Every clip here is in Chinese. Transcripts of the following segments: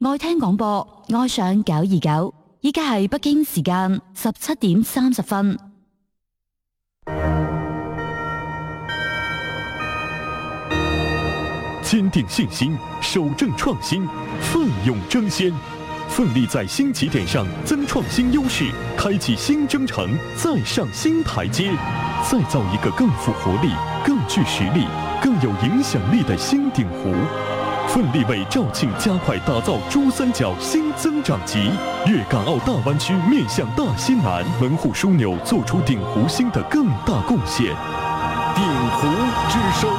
愛聽廣播，愛上929，依家係北京時間17點30分。 堅定信心，守正創新，奮勇爭先，奮力在新起點上增創新優勢，開啟新征程，再上新台階，再造一個更富活力、更具實力、更有影響力的新鼎湖。奮力為肇慶加快打造珠三角新增長極，粵港澳大灣區面向大西南，門戶樞紐做出鼎湖新的更大貢獻。鼎湖之聲。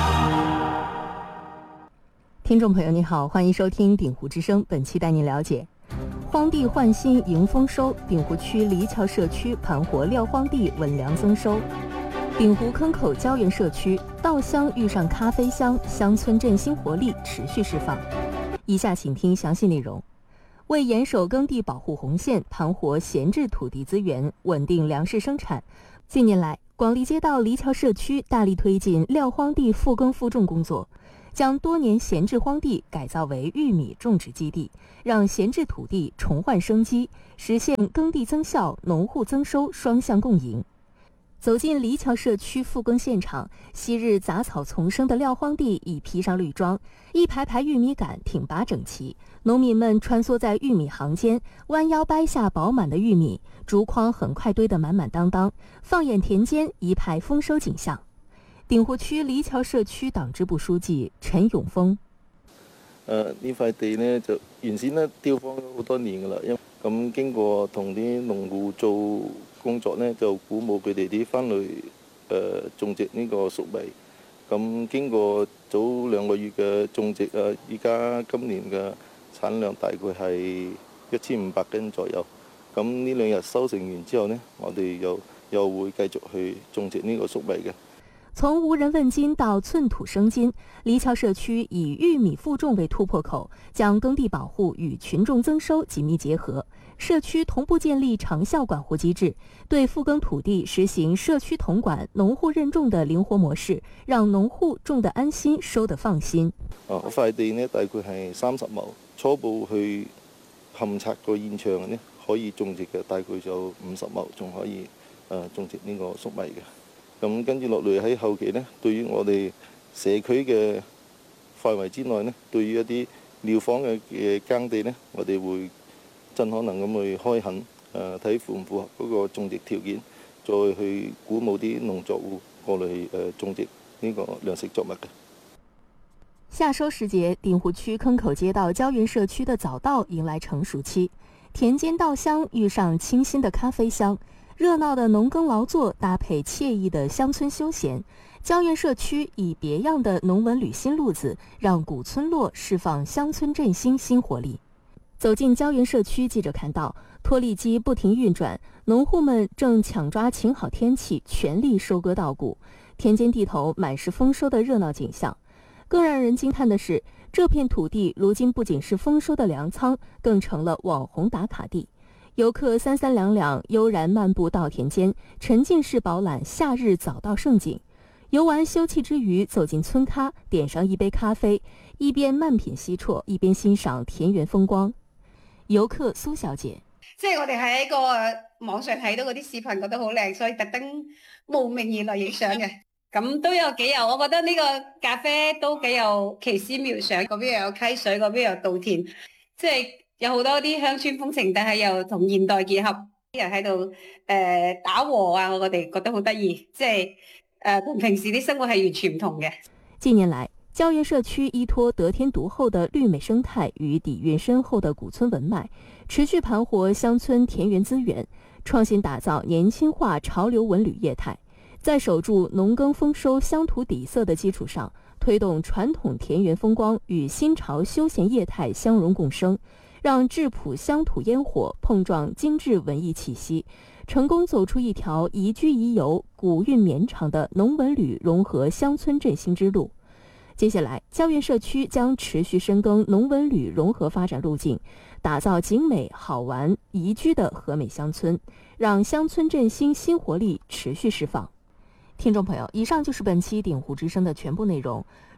聽眾朋友你好，歡迎收聽鼎湖之聲，本期帶您了解荒地換新迎豐收，鼎湖區黎橋社區盤活撂荒地穩糧增收。鼎湖坑口膠原社區稻香遇上咖啡香，鄉村振興活力持續釋放。以下請聽詳細內容。為嚴守耕地保護紅線，盤活閒置土地資源，穩定糧食生產，近年來廣利街道黎橋社區大力推進撂荒地復耕復種工作，將多年閒置荒地改造為玉米種植基地，讓閒置土地重煥生機，實現耕地增效、農戶增收雙向共贏。走進黎橋社區復耕現場，昔日雜草叢生的撂荒地已披上綠裝，一排排玉米杆挺拔整齊，農民們穿梭在玉米行間，彎腰掰下飽滿的玉米，竹筐很快堆得滿滿當當，放眼田間一派豐收景象。鼎湖區黎橋社區黨支部書記陳永峰： 呢塊地呢就原先呢丟荒咗好多年噶啦，因咁經過同啲農戶做工作呢，就鼓舞佢哋啲翻嚟種植呢個粟米。咁經過早2個月嘅種植依家今年嘅產量大概係1500斤左右。咁呢2日收成完之後呢，我哋又會繼續去種植呢個粟米嘅。 從無人問津到寸土生金，黎橋社區以玉米復種為突破口，將耕地保護與群眾增收緊密結合。社區同步建立長效管護機制，對復耕土地實行社區統管、農戶認種的靈活模式，讓農戶種得安心、收得放心。 塊地呢大概係30畝，初步去勘察個現場呢，可以種植嘅大概就50畝，仲可以種植呢個粟米嘅。咁跟住落嚟喺後期呢，對於我哋社區嘅範圍之內呢，對於一啲撂荒嘅耕地呢，我哋會盡可能咁去開墾，睇符唔符合嗰個種植條件，再去鼓舞啲農作戶過嚟種植呢個糧食作物嘅。 夏收時節，鼎湖區坑口街道膠原社區的早稻迎來成熟期，田間稻香遇上清新的咖啡香。熱鬧的農耕勞作搭配愜意的鄉村休閒，膠原社區以別樣的農文旅新路子，讓古村落釋放鄉村振興新活力。走進膠原社區，記者看到拖力機不停運轉，農戶們正搶抓晴好天氣，全力收割稻谷，田間地頭滿是豐收的熱鬧景象。更讓人驚嘆的是，這片土地如今不僅是豐收的糧倉，更成了網紅打卡地。遊客3三兩兩悠然漫步稻田間，沉浸式飽覽夏日早稻盛景。遊玩休憩之餘，走進村咖，點上一杯咖啡，一邊慢品西啜，一邊欣賞田園風光。遊客蘇小姐： 即係我哋喺個網上睇到嗰啲視頻，覺得好靚，所以特登慕名而來影相嘅。咁都有幾有，我覺得呢個咖啡都幾有奇思妙想。嗰邊又有溪水，嗰邊又有稻田，即係有好多啲鄉村風情，但係又同現代結合，啲人喺度打和啊，我哋覺得好得意，即係同平時啲生活係完全唔同嘅。 近年來，膠原社區依託得天獨厚的綠美生態與底蘊深厚的古村文脈，持續盤活鄉村田園資源，創新打造年輕化潮流文旅業態。在守住農耕豐收鄉土底色的基礎上，推動傳統田園風光與新潮休閒業態相融共生，讓質樸鄉土煙火碰撞精緻文藝氣息，成功走出一條宜居宜遊、古韻綿長的農文旅融合鄉村振興之路。接下來，膠原社區將持續深耕農文旅融合發展路徑，打造景美、好玩、宜居的和美鄉村，讓鄉村振興新活力持續釋放。聽眾朋友，以上就是本期鼎湖之聲的全部內容。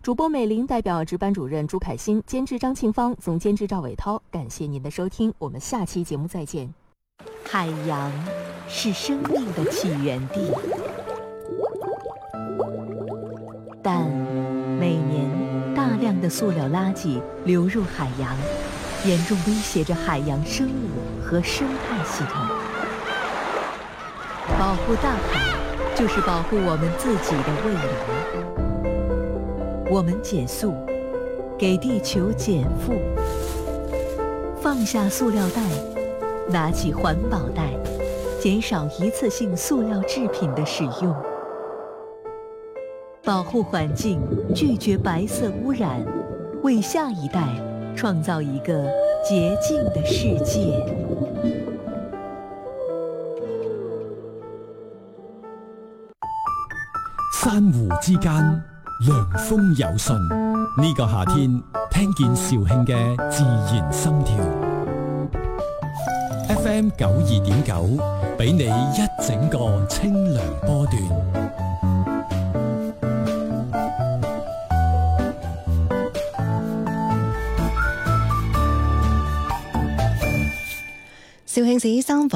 主播美玲代表值班主任朱凯欣，监制张庆芳，总监制赵伟涛，感谢您的收听，我们下期节目再见。 海洋是生命的起源地，但每年大量的塑料垃圾流入海洋，严重威胁着海洋生物和生态系统。保护大海，就是保护我们自己的未来。我们减速，给地球减负，放下塑料袋，拿起环保袋，减少一次性塑料制品的使用，保护环境，拒绝白色污染，为下一代创造一个洁净的世界。 珊瑚之間，涼風有信。呢個夏天，聽見肇慶嘅自然心跳。FM 92.9，俾你一整個清涼波段。 肇慶市三房